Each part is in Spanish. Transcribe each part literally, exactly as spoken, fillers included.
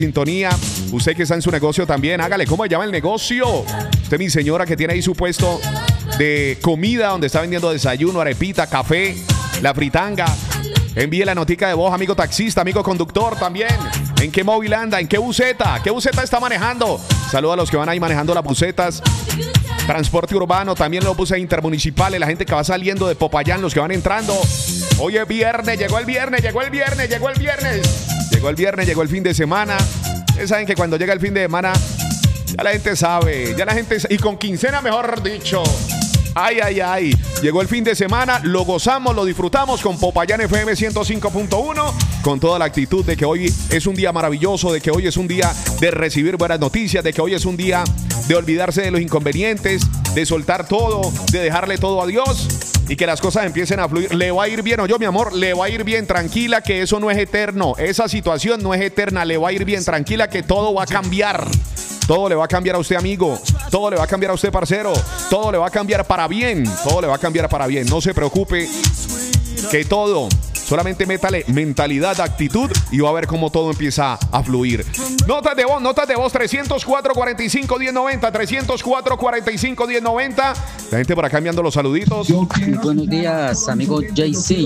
Sintonía, usted que está en su negocio también, hágale, ¿cómo se llama el negocio? Usted, mi señora, que tiene ahí su puesto de comida donde está vendiendo desayuno, arepita, café, la fritanga. Envíe la notica de voz, amigo taxista, amigo conductor también. ¿En qué móvil anda? ¿En qué buseta? ¿Qué buseta está manejando? Saludos a los que van ahí manejando las busetas. Transporte urbano, también los buses intermunicipales, la gente que va saliendo de Popayán, los que van entrando. Hoy es viernes, llegó el viernes, llegó el viernes, llegó el viernes. Llegó el viernes, llegó el fin de semana. Ustedes saben que cuando llega el fin de semana, ya la gente sabe, ya la gente sabe, y con quincena mejor dicho. Ay, ay, ay. Llegó el fin de semana, lo gozamos, lo disfrutamos con Popayán F M ciento cinco punto uno, con toda la actitud de que hoy es un día maravilloso, de que hoy es un día de recibir buenas noticias, de que hoy es un día de olvidarse de los inconvenientes, de soltar todo, de dejarle todo a Dios y que las cosas empiecen a fluir. Le va a ir bien, o yo, mi amor, le va a ir bien, tranquila, que eso no es eterno, esa situación no es eterna, le va a ir bien, tranquila, que todo va a cambiar. Todo le va a cambiar a usted, amigo. Todo le va a cambiar a usted, parcero. Todo le va a cambiar para bien. Todo le va a cambiar para bien. No se preocupe, que todo, solamente métale mentalidad, actitud y va a ver cómo todo empieza a fluir. Notas de voz, notas de voz, trescientos cuatro, cuarenta y cinco, diez noventa, trescientos cuatro, cuarenta y cinco, diez noventa. La gente por acá enviando los saluditos. Buenos días, amigo J C.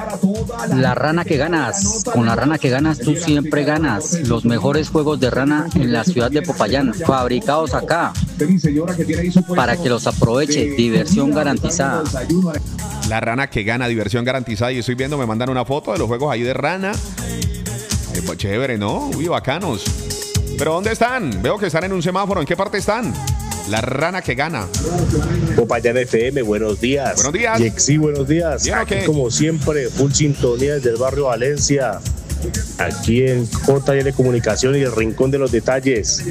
La rana que ganas, con la rana que ganas tú siempre ganas. Los mejores juegos de rana en la ciudad de Popayán, fabricados acá, para que los aproveche. Diversión garantizada. La rana que gana, diversión garantizada. Y estoy viendo, me mandan una foto de los juegos ahí de rana. Eh, pues chévere, ¿no? Uy, bacanos. ¿Pero dónde están? Veo que están en un semáforo. ¿En qué parte están? La rana que gana. Popayán F M, buenos días. Buenos días. Yexi, buenos días. ¿Bien, Aquí, okay? como siempre, full sintonía desde el barrio Valencia. Aquí en J L Comunicación y el Rincón de los Detalles.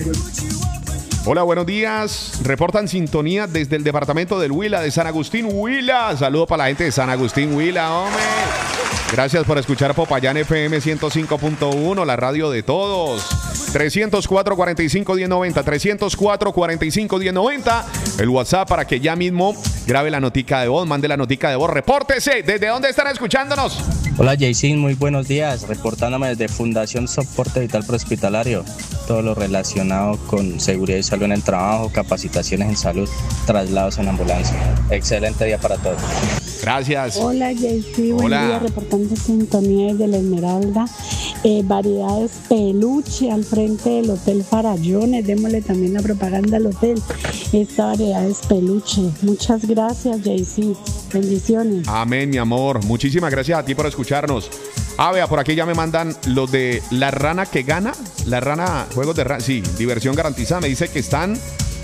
Hola, buenos días. Reportan sintonía desde el departamento del Huila, de San Agustín, Huila. Saludos para la gente de San Agustín, Huila, hombre. Gracias por escuchar Popayán F M ciento cinco punto uno, la radio de todos. trescientos cuatro, cuarenta y cinco, diez noventa, trescientos cuatro, cuarenta y cinco, diez noventa. El WhatsApp para que ya mismo grabe la notica de voz, mande la notica de voz. Repórtese. ¿Desde dónde están escuchándonos? Hola, Jaycin, muy buenos días. Reportándome desde Fundación Soporte Vital Prehospitalario. Todo lo relacionado con seguridad y salud en el trabajo, capacitaciones en salud, traslados en ambulancia. Excelente día para todos. Gracias. Hola, Jaycin, buen Hola. día, reportando sintonía desde La Esmeralda. Eh, variedades peluche al frente del Hotel Farallones. Démosle también la propaganda al hotel. Esta variedad es peluche. Muchas gracias, Jaycin. Bendiciones. Amén, mi amor. Muchísimas gracias a ti por escucharnos. Ah, vea, por aquí ya me mandan los de la rana que gana. La rana, juegos de rana. Sí, diversión garantizada. Me dice que están...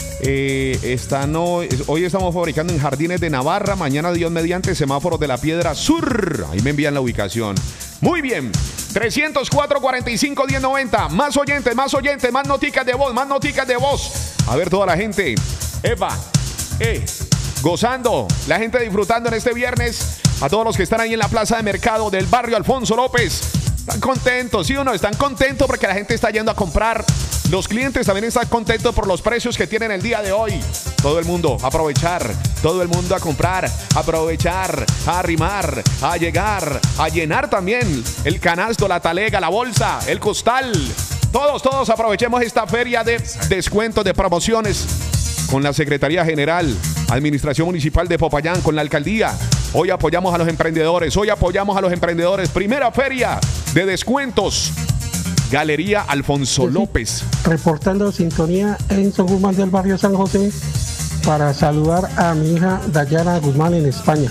Eh, están hoy, hoy estamos fabricando en Jardines de Navarra. Mañana, Dios mediante, semáforos de la Piedra Sur. Ahí me envían la ubicación. Muy bien. trescientos cuatro, cuarenta y cinco, diez noventa. Más oyentes, más oyentes, más noticas de voz, más noticas de voz. A ver toda la gente. Epa, eh, gozando. La gente disfrutando en este viernes. A todos los que están ahí en la plaza de mercado del barrio Alfonso López. Están contentos, ¿sí o no? Están contentos porque la gente está yendo a comprar. Los clientes también están contentos por los precios que tienen el día de hoy. Todo el mundo a aprovechar, todo el mundo a comprar, a aprovechar, a arrimar, a llegar, a llenar también el canasto, la talega, la bolsa, el costal. Todos, todos aprovechemos esta feria de descuentos, de promociones con la Secretaría General, Administración Municipal de Popayán, con la Alcaldía. Hoy apoyamos a los emprendedores, hoy apoyamos a los emprendedores. Primera feria de descuentos. Galería Alfonso López. Reportando sintonía en San Guzmán del barrio San José para saludar a mi hija Dayana Guzmán en España.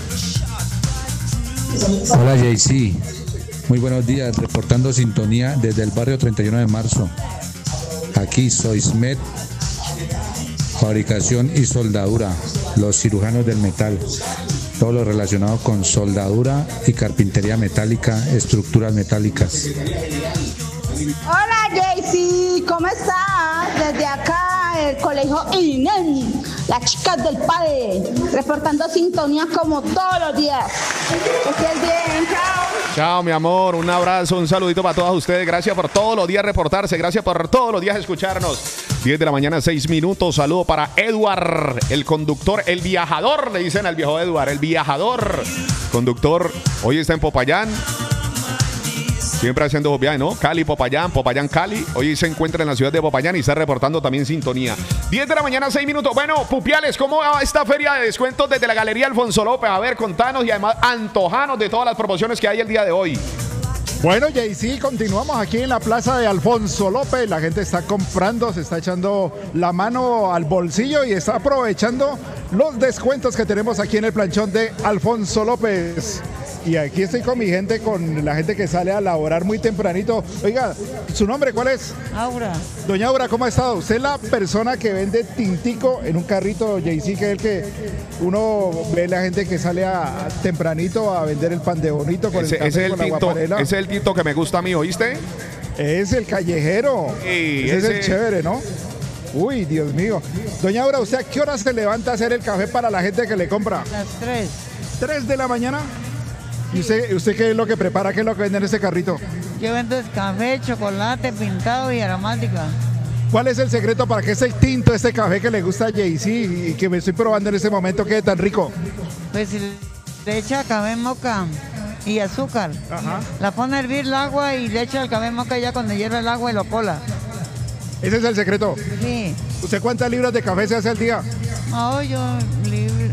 Hola, Jaycee. Muy buenos días. Reportando sintonía desde el barrio treinta y uno de marzo. Aquí Soismet, fabricación y soldadura, los cirujanos del metal. Todo lo relacionado con soldadura y carpintería metálica, estructuras metálicas. Hola, Jaycee, ¿cómo estás? Desde acá, el colegio INEM, las chicas del padre, reportando sintonía como todos los días. Que estés bien, chao. Chao, mi amor, un abrazo, un saludito para todas ustedes. Gracias por todos los días reportarse, gracias por todos los días escucharnos. diez de la mañana, seis minutos. Saludo para Edward, el conductor, el viajador, le dicen al viejo Edward, el viajador. Conductor, hoy está en Popayán. Siempre haciendo viajes, ¿no? Cali, Popayán, Popayán, Cali. Hoy se encuentra en la ciudad de Popayán y está reportando también sintonía. diez de la mañana, seis minutos. Bueno, Pupiales, ¿cómo va esta feria de descuentos desde la Galería Alfonso López? A ver, contanos y además antojanos de todas las promociones que hay el día de hoy. Bueno, Jay-Z, continuamos aquí en la plaza de Alfonso López. La gente está comprando, se está echando la mano al bolsillo y está aprovechando los descuentos que tenemos aquí en el planchón de Alfonso López. Y aquí estoy con mi gente, con la gente que sale a laborar muy tempranito. Oiga, ¿su nombre cuál es? Aura. Doña Aura, ¿cómo ha estado? Usted es la persona que vende tintico en un carrito, Jay-Z, que es el que uno ve la gente que sale a, a tempranito a vender el pan de bonito con ese, el café, ese es el con la tinto, guapanela. ese es el tinto que me gusta a mí, ¿oíste? Es el callejero. Sí, ese, ese es el chévere, ¿no? Uy, Dios mío. Doña Aura, ¿usted a qué hora se levanta a hacer el café para la gente que le compra? Las tres. ¿Tres de la mañana? ¿Y usted, usted qué es lo que prepara? ¿Qué es lo que vende en este carrito? Yo vendo café, chocolate, pintado y aromática. ¿Cuál es el secreto para que ese tinto, este café que le gusta a Jay-Z y que me estoy probando en este momento quede tan rico? Pues le echa café moca y azúcar. Ajá. La pone a hervir el agua y le echa el café moca ya cuando hierve el agua y lo cola. ¿Ese es el secreto? Sí. ¿Usted cuántas libras de café se hace al día? No, yo libre,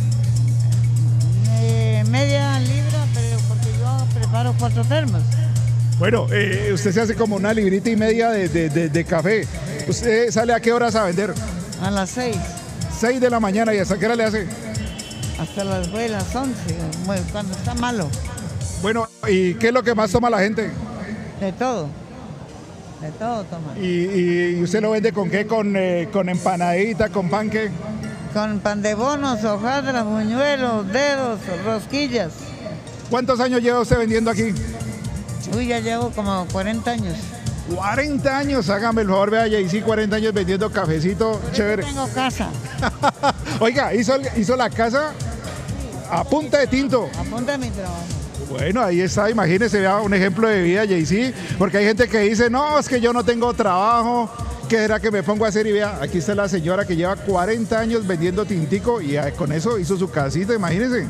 eh, media libra, pero porque yo preparo cuatro termos. Bueno, eh, usted se hace como una librita y media de, de, de, de café. ¿Usted sale a qué horas a vender? A las seis. Seis de la mañana. ¿Y hasta qué hora le hace? Hasta las, pues, las once, bueno, cuando está malo. Bueno, ¿y qué es lo que más toma la gente? De todo. De todo toma. ¿Y, y, y usted lo vende con qué? ¿Con, eh, con empanadita, con pan qué? Con pan de bonos, hojaldras, buñuelos, dedos, rosquillas. ¿Cuántos años lleva usted vendiendo aquí? Uy, ya llevo como cuarenta años. cuarenta años, hágame el favor, vea, Jay-Z, cuarenta años vendiendo cafecito, chévere. Yo tengo casa. Oiga, hizo, hizo la casa a punta de tinto. A punta de mi trabajo. Bueno, ahí está, imagínese, vea un ejemplo de vida, Jay-Z, porque hay gente que dice, no, es que yo no tengo trabajo, ¿qué era que me pongo a hacer? Y vea, aquí está la señora que lleva cuarenta años vendiendo tintico y con eso hizo su casita, imagínese.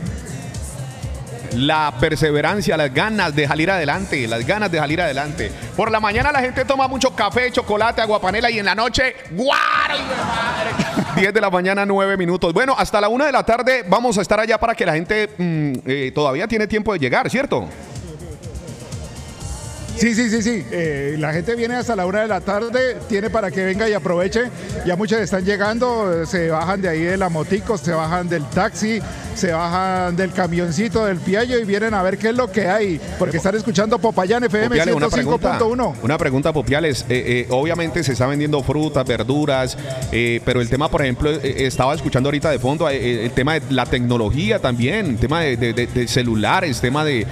La perseverancia, las ganas de salir adelante, las ganas de salir adelante. Por la mañana la gente toma mucho café, chocolate, aguapanela y en la noche, ¡guaro! diez de la mañana, nueve minutos. Bueno, hasta la una de la tarde vamos a estar allá para que la gente mmm, eh, todavía tiene tiempo de llegar, ¿cierto? Sí, sí, sí, sí. Eh, la gente viene hasta la una de la tarde, tiene para que venga y aproveche. Ya muchos están llegando, se bajan de ahí de la motico, se bajan del taxi, se bajan del camioncito del Piaggio y vienen a ver qué es lo que hay, porque están escuchando Popayán F M ciento cinco punto uno. Una pregunta, Popiales. Eh, eh, obviamente se está vendiendo frutas, verduras, eh, pero el tema, por ejemplo, eh, estaba escuchando ahorita de fondo, eh, el tema de la tecnología también, el tema de, de, de, de celulares, tema de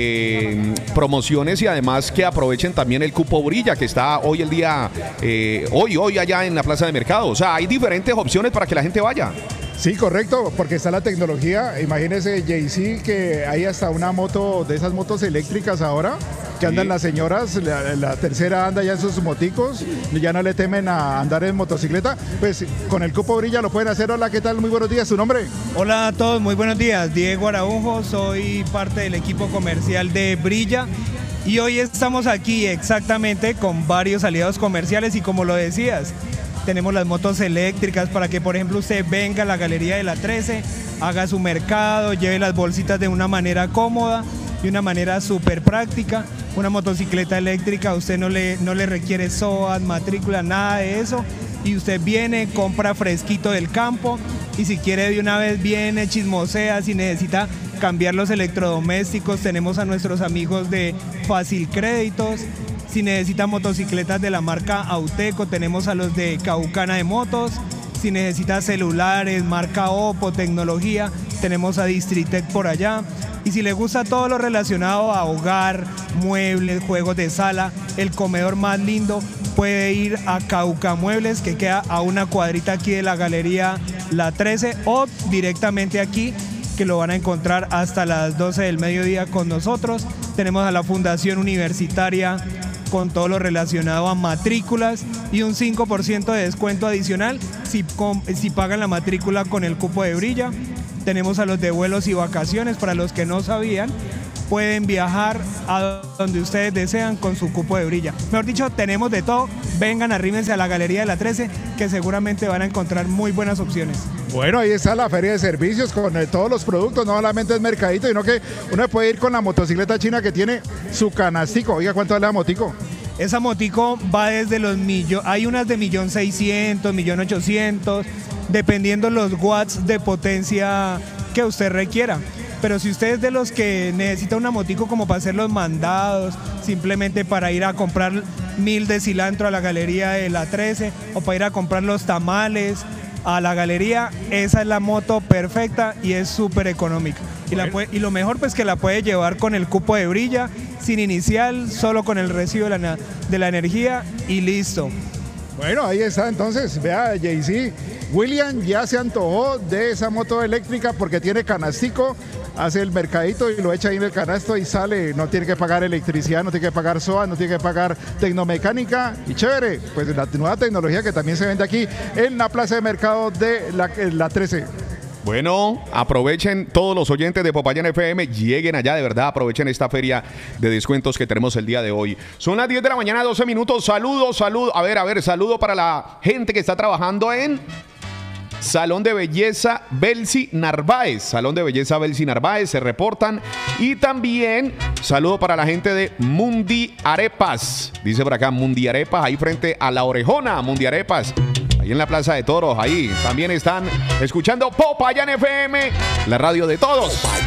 eh, promociones y además que aprovechen también el cupo Brilla que está hoy el día, eh, hoy, hoy allá en la plaza de mercado. O sea, hay diferentes opciones para que la gente vaya. Sí, correcto, porque está la tecnología. Imagínese, Jay-Z, que hay hasta una moto, de esas motos eléctricas ahora, que andan sí. Las señoras, la, la tercera anda ya en sus moticos, ya no le temen a andar en motocicleta. Pues con el cupo Brilla lo pueden hacer. Hola, ¿qué tal? Muy buenos días, ¿su nombre? Hola a todos, muy buenos días. Diego Araujo, soy parte del equipo comercial de Brilla. Y hoy estamos aquí exactamente con varios aliados comerciales y como lo decías, tenemos las motos eléctricas para que, por ejemplo, usted venga a la Galería de la trece, haga su mercado, lleve las bolsitas de una manera cómoda y una manera súper práctica. Una motocicleta eléctrica, usted no le, no le requiere S O A, matrícula, nada de eso. Y usted viene, compra fresquito del campo y si quiere de una vez viene, chismosea, si necesita cambiar los electrodomésticos, tenemos a nuestros amigos de Fácil Créditos. Si necesita motocicletas de la marca Auteco, tenemos a los de Caucana de Motos. Si necesita celulares, marca Oppo, tecnología, tenemos a Distritec por allá. Y si le gusta todo lo relacionado a hogar, muebles, juegos de sala, el comedor más lindo, puede ir a Cauca Muebles, que queda a una cuadrita aquí de la Galería La trece, o directamente aquí, que lo van a encontrar hasta las doce del mediodía con nosotros. Tenemos a la Fundación Universitaria con todo lo relacionado a matrículas y un cinco por ciento de descuento adicional si, com, si pagan la matrícula con el cupo de Brilla. Tenemos a los de vuelos y vacaciones para los que no sabían. pueden viajar a donde ustedes desean con su cupo de Brilla. Mejor dicho, tenemos de todo. Vengan, arrímense a la Galería de la trece, que seguramente van a encontrar muy buenas opciones. Bueno, ahí está la feria de servicios con eh, todos los productos, no solamente es mercadito, sino que uno puede ir con la motocicleta china que tiene su canastico. Oiga, ¿cuánto vale la motico? Esa motico va desde los millones, hay unas de millón seiscientos, millón ochocientos, dependiendo los watts de potencia que usted requiera. Pero si usted es de los que necesita una motico como para hacer los mandados, simplemente para ir a comprar mil de cilantro a la Galería de la trece, o para ir a comprar los tamales a la galería, esa es la moto perfecta y es súper económica. Y, la puede, y lo mejor pues que la puede llevar con el cupo de Brilla, sin inicial, solo con el recibo de la, de la energía y listo. Bueno, ahí está entonces, vea Jay-Z, William ya se antojó de esa moto eléctrica porque tiene canastico, hace el mercadito y lo echa ahí en el canasto y sale, no tiene que pagar electricidad, no tiene que pagar S O A, no tiene que pagar tecnomecánica y chévere, pues la nueva tecnología que también se vende aquí en la plaza de mercado de la, la trece. Bueno, aprovechen todos los oyentes de Popayán F M, lleguen allá, de verdad, aprovechen esta feria de descuentos que tenemos el día de hoy. Son las diez de la mañana, doce minutos, saludos, saludos, a ver, a ver, saludo para la gente que está trabajando en Salón de Belleza Belsi Narváez, Salón de Belleza Belsi Narváez, se reportan. Y también saludo para la gente de Mundi Arepas, dice por acá Mundi Arepas, ahí frente a La Orejona, Mundi Arepas. Ahí en la Plaza de Toros, ahí también están escuchando Popayán F M, la radio de todos.